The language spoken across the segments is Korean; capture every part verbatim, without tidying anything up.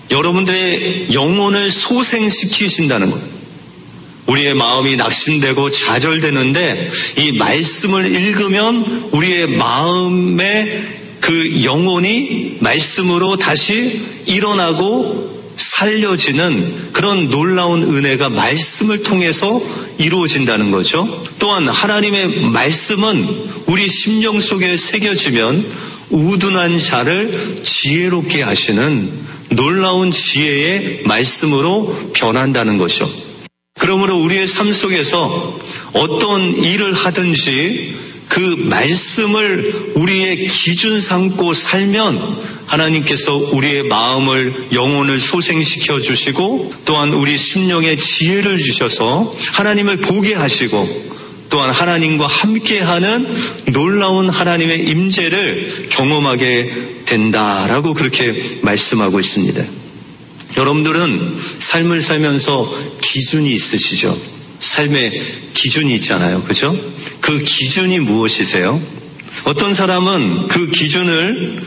여러분들의 영혼을 소생시키신다는 거예요. 우리의 마음이 낙심되고 좌절되는데 이 말씀을 읽으면 우리의 마음의 그 영혼이 말씀으로 다시 일어나고 살려지는 그런 놀라운 은혜가 말씀을 통해서 이루어진다는 거죠. 또한 하나님의 말씀은 우리 심령 속에 새겨지면 우둔한 자를 지혜롭게 하시는 놀라운 지혜의 말씀으로 변한다는 것이죠. 그러므로 우리의 삶 속에서 어떤 일을 하든지 그 말씀을 우리의 기준 삼고 살면 하나님께서 우리의 마음을, 영혼을 소생시켜 주시고 또한 우리 심령에 지혜를 주셔서 하나님을 보게 하시고 또한 하나님과 함께하는 놀라운 하나님의 임재를 경험하게 된다라고 그렇게 말씀하고 있습니다. 여러분들은 삶을 살면서 기준이 있으시죠? 삶의 기준이 있잖아요. 그죠? 그 기준이 무엇이세요? 어떤 사람은 그 기준을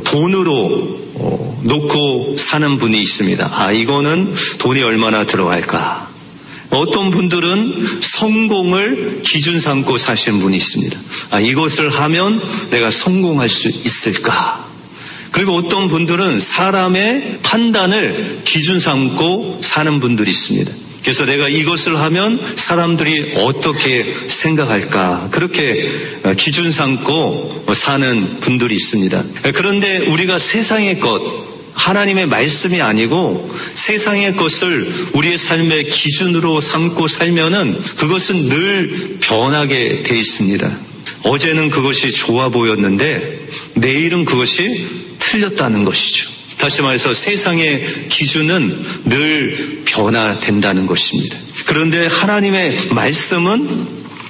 돈으로 놓고 사는 분이 있습니다. 아, 이거는 돈이 얼마나 들어갈까? 어떤 분들은 성공을 기준 삼고 사시는 분이 있습니다. 아, 이것을 하면 내가 성공할 수 있을까? 그리고 어떤 분들은 사람의 판단을 기준 삼고 사는 분들이 있습니다. 그래서 내가 이것을 하면 사람들이 어떻게 생각할까? 그렇게 기준 삼고 사는 분들이 있습니다. 그런데 우리가 세상의 것, 하나님의 말씀이 아니고 세상의 것을 우리의 삶의 기준으로 삼고 살면은 그것은 늘 변하게 돼 있습니다. 어제는 그것이 좋아 보였는데 내일은 그것이 틀렸다는 것이죠. 다시 말해서 세상의 기준은 늘 변화된다는 것입니다. 그런데 하나님의 말씀은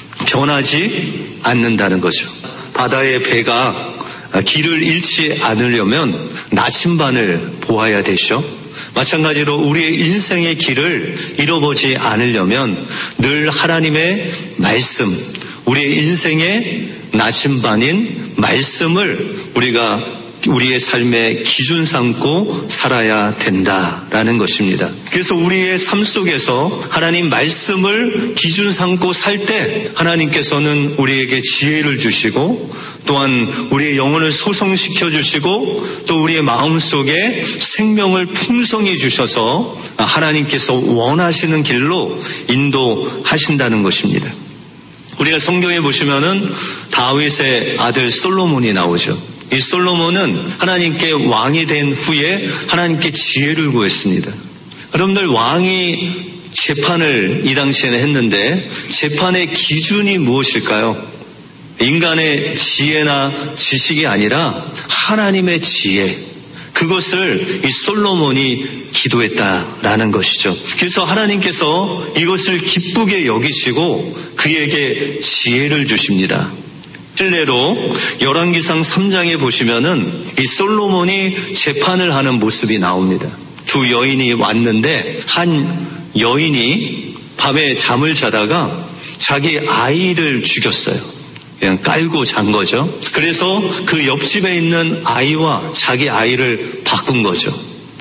변하지 않는다는 거죠. 바다의 배가 길을 잃지 않으려면 나침반을 보아야 되죠. 마찬가지로 우리의 인생의 길을 잃어보지 않으려면 늘 하나님의 말씀, 우리의 인생의 나침반인 말씀을 우리가 우리의 삶의 기준 삼고 살아야 된다라는 것입니다. 그래서 우리의 삶 속에서 하나님 말씀을 기준 삼고 살 때 하나님께서는 우리에게 지혜를 주시고 또한 우리의 영혼을 소성시켜 주시고 또 우리의 마음속에 생명을 풍성히 주셔서 하나님께서 원하시는 길로 인도하신다는 것입니다. 우리가 성경에 보시면은 다윗의 아들 솔로몬이 나오죠. 이 솔로몬은 하나님께 왕이 된 후에 하나님께 지혜를 구했습니다. 여러분들 왕이 재판을 이 당시에는 했는데 재판의 기준이 무엇일까요? 인간의 지혜나 지식이 아니라 하나님의 지혜. 그것을 이 솔로몬이 기도했다라는 것이죠. 그래서 하나님께서 이것을 기쁘게 여기시고 그에게 지혜를 주십니다. 실례로 열왕기상 삼 장에 보시면은 이 솔로몬이 재판을 하는 모습이 나옵니다. 두 여인이 왔는데 한 여인이 밤에 잠을 자다가 자기 아이를 죽였어요. 그냥 깔고 잔 거죠. 그래서 그 옆집에 있는 아이와 자기 아이를 바꾼 거죠.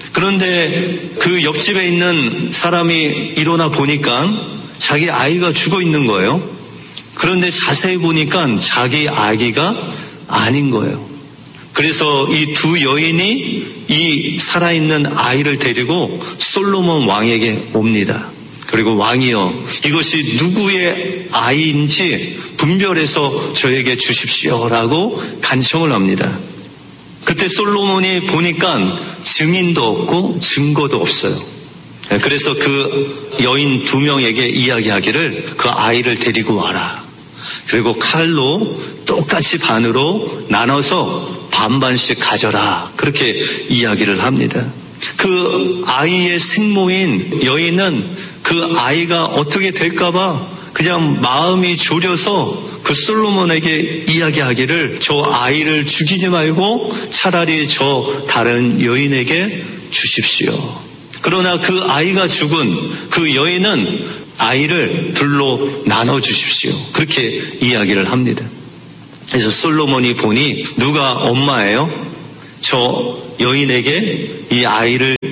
그런데 그 옆집에 있는 사람이 일어나 보니까 자기 아이가 죽어 있는 거예요. 그런데 자세히 보니까 자기 아기가 아닌 거예요. 그래서 이 두 여인이 이 살아있는 아이를 데리고 솔로몬 왕에게 옵니다. 그리고 왕이여, 이것이 누구의 아이인지 분별해서 저에게 주십시오라고 간청을 합니다. 그때 솔로몬이 보니까 증인도 없고 증거도 없어요. 그래서 그 여인 두 명에게 이야기하기를 그 아이를 데리고 와라. 그리고 칼로 똑같이 반으로 나눠서 반반씩 가져라. 그렇게 이야기를 합니다. 그 아이의 생모인 여인은 그 아이가 어떻게 될까봐 그냥 마음이 졸여서 그 솔로몬에게 이야기하기를 저 아이를 죽이지 말고 차라리 저 다른 여인에게 주십시오. 그러나 그 아이가 죽은 그 여인은 아이를 둘로 나눠주십시오. 그렇게 이야기를 합니다. 그래서 솔로몬이 보니 누가 엄마예요? 저 여인에게 이 아이를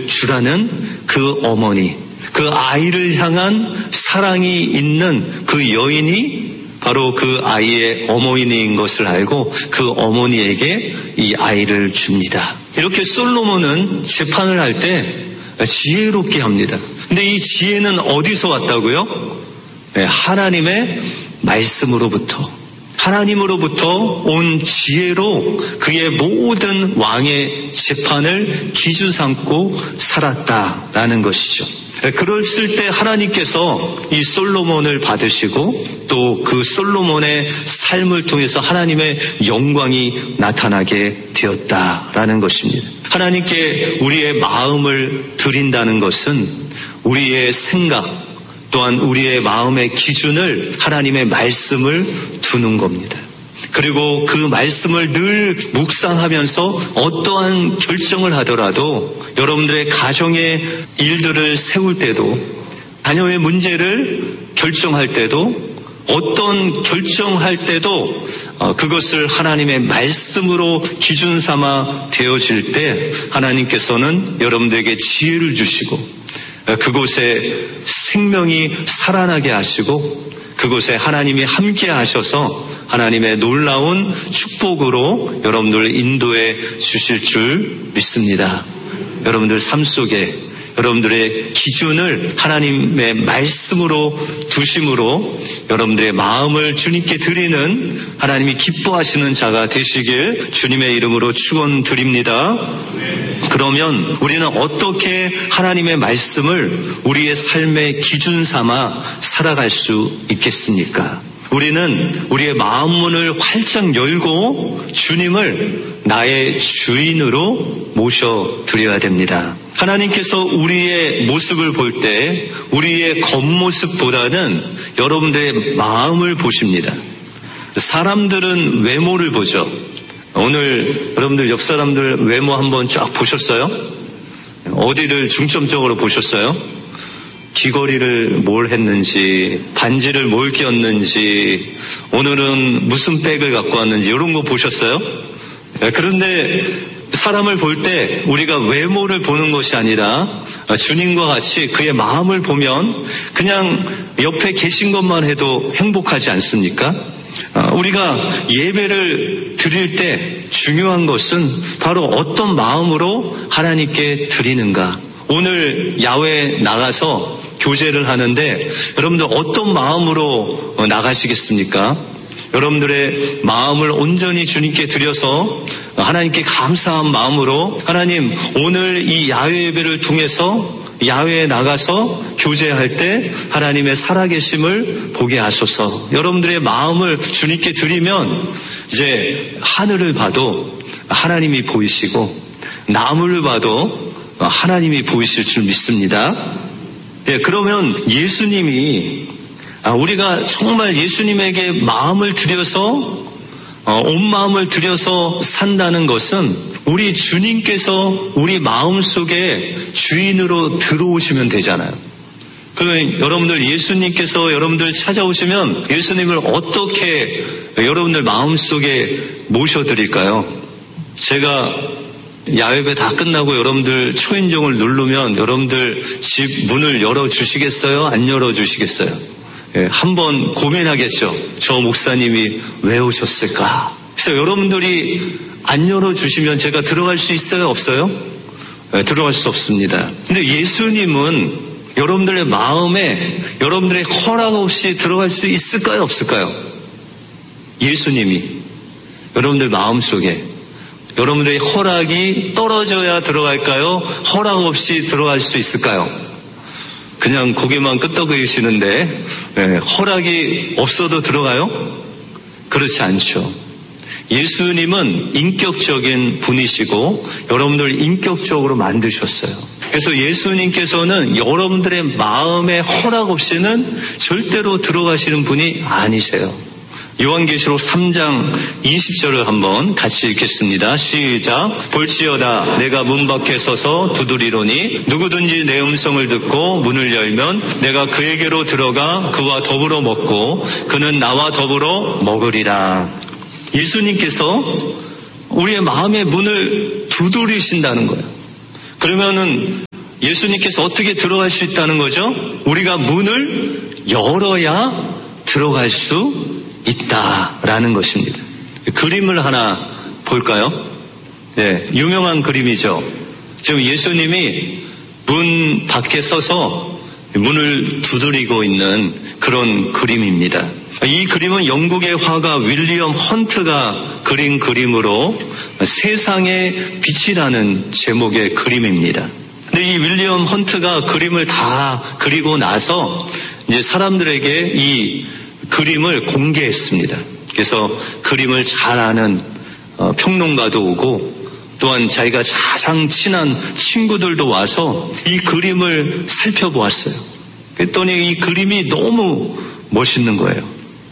아이를 주라는 그 어머니, 그 아이를 향한 사랑이 있는 그 여인이 바로 그 아이의 어머니인 것을 알고 그 어머니에게 이 아이를 줍니다. 이렇게 솔로몬은 재판을 할 때 지혜롭게 합니다. 근데 이 지혜는 어디서 왔다고요? 네, 하나님의 말씀으로부터. 하나님으로부터 온 지혜로 그의 모든 왕의 재판을 기준 삼고 살았다라는 것이죠. 그랬을 때 하나님께서 이 솔로몬을 받으시고 또 그 솔로몬의 삶을 통해서 하나님의 영광이 나타나게 되었다라는 것입니다. 하나님께 우리의 마음을 드린다는 것은 우리의 생각 또한 우리의 마음의 기준을 하나님의 말씀을 두는 겁니다. 그리고 그 말씀을 늘 묵상하면서 어떠한 결정을 하더라도 여러분들의 가정의 일들을 세울 때도 자녀의 문제를 결정할 때도 어떤 결정할 때도 그것을 하나님의 말씀으로 기준 삼아 되어질 때 하나님께서는 여러분들에게 지혜를 주시고 그곳에 생명이 살아나게 하시고 그곳에 하나님이 함께 하셔서 하나님의 놀라운 축복으로 여러분들을 인도해 주실 줄 믿습니다. 여러분들 삶 속에 여러분들의 기준을 하나님의 말씀으로 두심으로 여러분들의 마음을 주님께 드리는 하나님이 기뻐하시는 자가 되시길 주님의 이름으로 축원드립니다. 그러면 우리는 어떻게 하나님의 말씀을 우리의 삶의 기준 삼아 살아갈 수 있겠습니까? 우리는 우리의 마음 문을 활짝 열고 주님을 나의 주인으로 모셔드려야 됩니다. 하나님께서 우리의 모습을 볼 때 우리의 겉모습보다는 여러분들의 마음을 보십니다. 사람들은 외모를 보죠. 오늘 여러분들 옆 사람들 외모 한번 쫙 보셨어요? 어디를 중점적으로 보셨어요? 귀걸이를 뭘 했는지, 반지를 뭘 꼈는지, 오늘은 무슨 백을 갖고 왔는지 이런 거 보셨어요? 그런데 사람을 볼 때 우리가 외모를 보는 것이 아니라 주님과 같이 그의 마음을 보면 그냥 옆에 계신 것만 해도 행복하지 않습니까? 우리가 예배를 드릴 때 중요한 것은 바로 어떤 마음으로 하나님께 드리는가. 오늘 야외에 나가서 교제를 하는데 여러분들 어떤 마음으로 나가시겠습니까? 여러분들의 마음을 온전히 주님께 드려서 하나님께 감사한 마음으로 하나님 오늘 이 야외 예배를 통해서 야외에 나가서 교제할 때 하나님의 살아계심을 보게 하소서. 여러분들의 마음을 주님께 드리면 이제 하늘을 봐도 하나님이 보이시고 나무를 봐도 하나님이 보이실 줄 믿습니다. 예, 그러면 예수님이 우리가 정말 예수님에게 마음을 들여서 온 마음을 들여서 산다는 것은 우리 주님께서 우리 마음속에 주인으로 들어오시면 되잖아요. 그러면 여러분들 예수님께서 여러분들 찾아오시면 예수님을 어떻게 여러분들 마음속에 모셔드릴까요? 제가 야외배 다 끝나고 여러분들 초인종을 누르면 여러분들 집 문을 열어주시겠어요? 안 열어주시겠어요? 예, 한번 고민하겠죠. 저 목사님이 왜 오셨을까? 그래서 여러분들이 안 열어주시면 제가 들어갈 수 있어요? 없어요? 예, 들어갈 수 없습니다. 근데 예수님은 여러분들의 마음에 여러분들의 허락 없이 들어갈 수 있을까요? 없을까요? 예수님이 여러분들 마음속에 여러분들의 허락이 떨어져야 들어갈까요? 허락 없이 들어갈 수 있을까요? 그냥 고개만 끄덕이시는데 네, 허락이 없어도 들어가요? 그렇지 않죠. 예수님은 인격적인 분이시고 여러분들 인격적으로 만드셨어요. 그래서 예수님께서는 여러분들의 마음에 허락 없이는 절대로 들어가시는 분이 아니세요. 요한계시록 삼 장 이십 절을 한번 같이 읽겠습니다. 시작. 볼지어다 내가 문 밖에 서서 두드리노니 누구든지 내 음성을 듣고 문을 열면 내가 그에게로 들어가 그와 더불어 먹고 그는 나와 더불어 먹으리라. 예수님께서 우리의 마음의 문을 두드리신다는 거예요. 그러면은 예수님께서 어떻게 들어갈 수 있다는 거죠? 우리가 문을 열어야 들어갈 수 있다라는 것입니다. 그림을 하나 볼까요? 네, 유명한 그림이죠. 지금 예수님이 문 밖에 서서 문을 두드리고 있는 그런 그림입니다. 이 그림은 영국의 화가 윌리엄 헌트가 그린 그림으로 세상의 빛이라는 제목의 그림입니다. 근데 이 윌리엄 헌트가 그림을 다 그리고 나서 이제 사람들에게 이 그림을 공개했습니다. 그래서 그림을 잘 아는 평론가도 오고 또한 자기가 가장 친한 친구들도 와서 이 그림을 살펴보았어요. 그랬더니 이 그림이 너무 멋있는 거예요.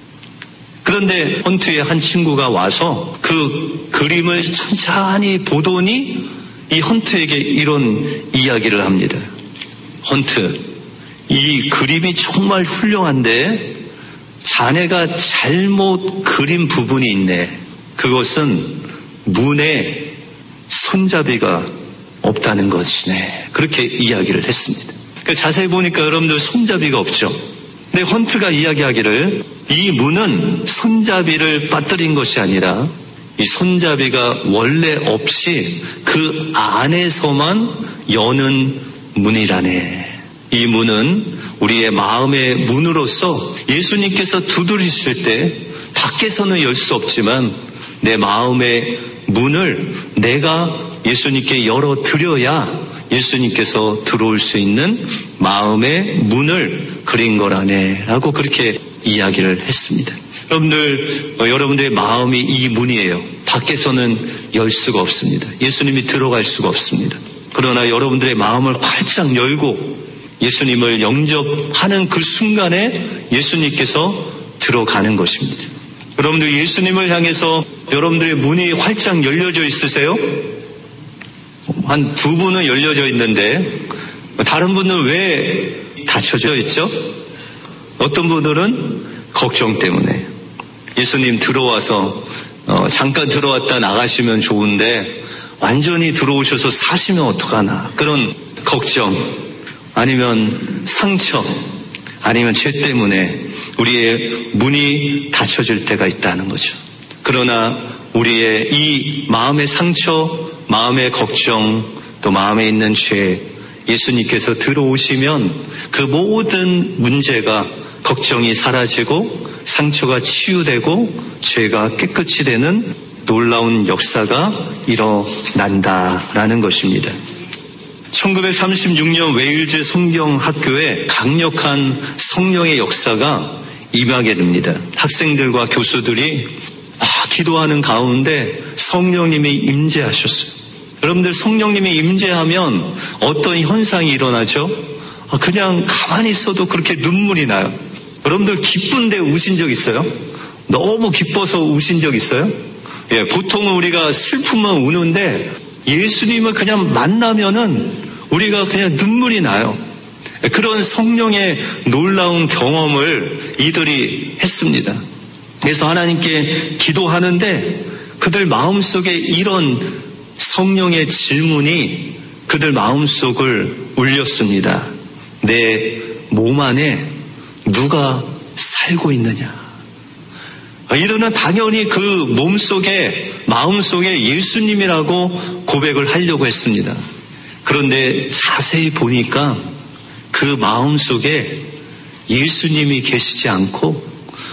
그런데 헌트의 한 친구가 와서 그 그림을 천천히 보더니 이 헌트에게 이런 이야기를 합니다. 헌트, 이 그림이 정말 훌륭한데 자네가 잘못 그린 부분이 있네. 그것은 문에 손잡이가 없다는 것이네. 그렇게 이야기를 했습니다. 그러니까 자세히 보니까 여러분들 손잡이가 없죠. 근데 헌트가 이야기하기를 이 문은 손잡이를 빠뜨린 것이 아니라 이 손잡이가 원래 없이 그 안에서만 여는 문이라네. 이 문은 우리의 마음의 문으로서 예수님께서 두드리실 때 밖에서는 열 수 없지만 내 마음의 문을 내가 예수님께 열어드려야 예수님께서 들어올 수 있는 마음의 문을 그린 거라네 라고 그렇게 이야기를 했습니다. 여러분들, 어, 여러분들의 마음이 이 문이에요. 밖에서는 열 수가 없습니다. 예수님이 들어갈 수가 없습니다. 그러나 여러분들의 마음을 활짝 열고 예수님을 영접하는 그 순간에 예수님께서 들어가는 것입니다. 여러분들 예수님을 향해서 여러분들의 문이 활짝 열려져 있으세요? 한 두 분은 열려져 있는데 다른 분은 왜 닫혀져 있죠? 어떤 분들은 걱정 때문에 예수님 들어와서 어, 잠깐 들어왔다 나가시면 좋은데 완전히 들어오셔서 사시면 어떡하나 그런 걱정 아니면 상처 아니면 죄 때문에 우리의 문이 닫혀질 때가 있다는 거죠. 그러나 우리의 이 마음의 상처, 마음의 걱정, 또 마음에 있는 죄, 예수님께서 들어오시면 그 모든 문제가 걱정이 사라지고 상처가 치유되고 죄가 깨끗이 되는 놀라운 역사가 일어난다라는 것입니다. 천구백삼십육 년 웨일즈 성경학교에 강력한 성령의 역사가 임하게 됩니다. 학생들과 교수들이 아, 기도하는 가운데 성령님이 임재하셨어요. 여러분들 성령님이 임재하면 어떤 현상이 일어나죠? 아, 그냥 가만히 있어도 그렇게 눈물이 나요. 여러분들 기쁜데 우신 적 있어요? 너무 기뻐서 우신 적 있어요? 예, 보통은 우리가 슬프면 우는데 예수님을 그냥 만나면은 우리가 그냥 눈물이 나요. 그런 성령의 놀라운 경험을 이들이 했습니다. 그래서 하나님께 기도하는데 그들 마음속에 이런 성령의 질문이 그들 마음속을 울렸습니다. 내 몸 안에 누가 살고 있느냐? 이들은 당연히 그 몸속에 마음속에 예수님이라고 고백을 하려고 했습니다. 그런데 자세히 보니까 그 마음속에 예수님이 계시지 않고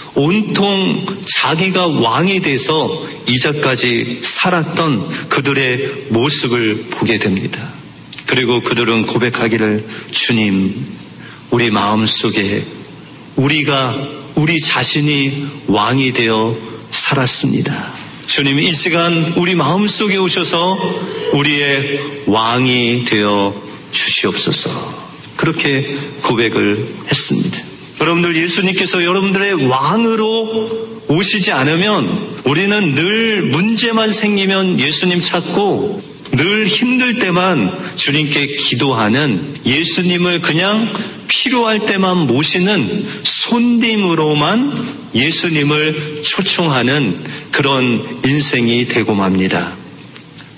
온통 자기가 왕이 돼서 이제까지 살았던 그들의 모습을 보게 됩니다. 그리고 그들은 고백하기를 주님, 우리 마음속에 우리가 우리 자신이 왕이 되어 살았습니다. 주님, 이 시간 우리 마음속에 오셔서 우리의 왕이 되어 주시옵소서. 그렇게 고백을 했습니다. 여러분들 예수님께서 여러분들의 왕으로 오시지 않으면 우리는 늘 문제만 생기면 예수님 찾고 늘 힘들 때만 주님께 기도하는 예수님을 그냥 필요할 때만 모시는 손님으로만 예수님을 초청하는 그런 인생이 되고 맙니다.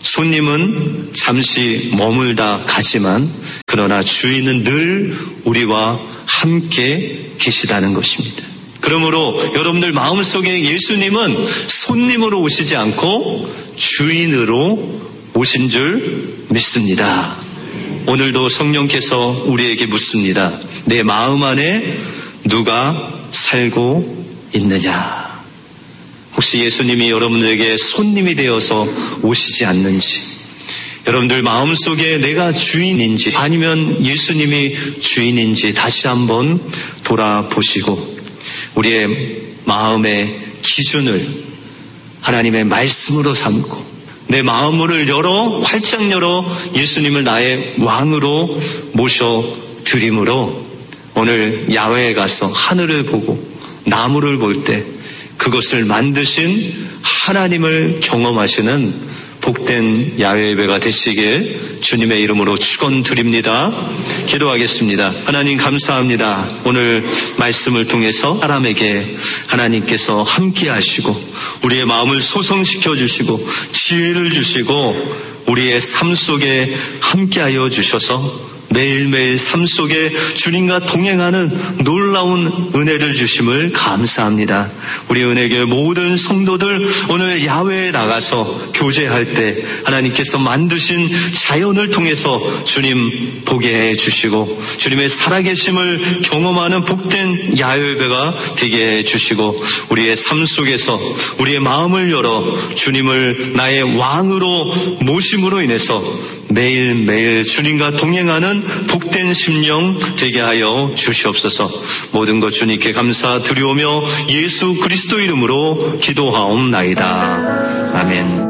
손님은 잠시 머물다 가지만 그러나 주인은 늘 우리와 함께 계시다는 것입니다. 그러므로 여러분들 마음속에 예수님은 손님으로 오시지 않고 주인으로 오신 줄 믿습니다. 오늘도 성령께서 우리에게 묻습니다. 내 마음 안에 누가 살고 있느냐? 혹시 예수님이 여러분들에게 손님이 되어서 오시지 않는지, 여러분들 마음속에 내가 주인인지 아니면 예수님이 주인인지 다시 한번 돌아보시고 우리의 마음의 기준을 하나님의 말씀으로 삼고 내 마음을 열어 활짝 열어 예수님을 나의 왕으로 모셔드림으로 오늘 야외에 가서 하늘을 보고 나무를 볼 때 그것을 만드신 하나님을 경험하시는 복된 야외 예배가 되시길 주님의 이름으로 축원드립니다. 기도하겠습니다. 하나님 감사합니다. 오늘 말씀을 통해서 사람에게 하나님께서 함께 하시고 우리의 마음을 소성시켜 주시고 지혜를 주시고 우리의 삶 속에 함께하여 주셔서 매일매일 삶 속에 주님과 동행하는 놀라운 은혜를 주심을 감사합니다. 우리 은혜교회 모든 성도들 오늘 야외에 나가서 교제할 때 하나님께서 만드신 자연을 통해서 주님 보게 해주시고 주님의 살아계심을 경험하는 복된 야외배가 되게 해주시고 우리의 삶 속에서 우리의 마음을 열어 주님을 나의 왕으로 모심으로 인해서 매일매일 주님과 동행하는 복된 심령 되게 하여 주시옵소서. 모든 것 주님께 감사드리오며 예수 그리스도 이름으로 기도하옵나이다. 아멘.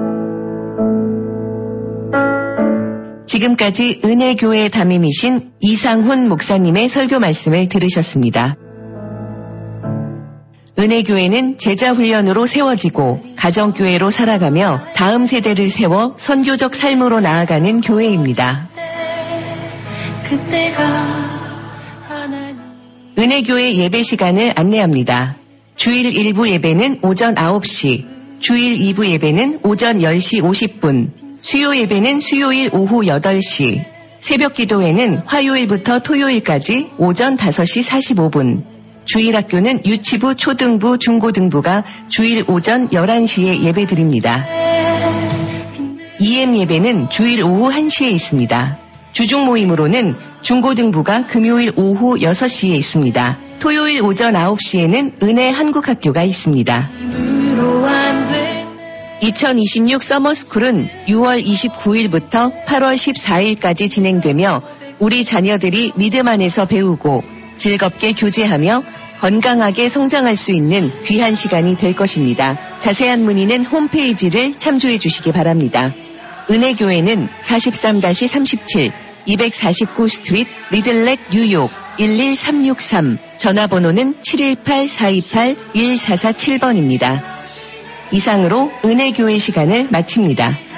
지금까지 은혜교회 담임이신 이상훈 목사님의 설교 말씀을 들으셨습니다. 은혜교회는 제자훈련으로 세워지고 가정교회로 살아가며 다음 세대를 세워 선교적 삶으로 나아가는 교회입니다. 은혜교회 예배 시간을 안내합니다. 주일 일 부 예배는 오전 아홉 시, 주일 이 부 예배는 오전 열 시 오십 분, 수요 예배는 수요일 오후 여덟 시, 새벽 기도회는 화요일부터 토요일까지 오전 다섯 시 사십오 분, 주일 학교는 유치부, 초등부, 중고등부가 주일 오전 열한 시에 예배 드립니다. 이엠 예배는 주일 오후 한 시에 있습니다. 주중 모임으로는 중고등부가 금요일 오후 여섯 시에 있습니다. 토요일 오전 아홉 시에는 은혜 한국학교가 있습니다. 이천이십육 서머스쿨은 유월 이십구일부터 팔월 십사일까지 진행되며 우리 자녀들이 믿음 안에서 배우고 즐겁게 교제하며 건강하게 성장할 수 있는 귀한 시간이 될 것입니다. 자세한 문의는 홈페이지를 참조해 주시기 바랍니다. 은혜교회는 사십삼 삼십칠 이백사십구 스트리트 리들렉 뉴욕 일일삼육삼, 전화번호는 칠일팔 사이팔 일사사칠 번입니다. 이상으로 은혜교회 시간을 마칩니다.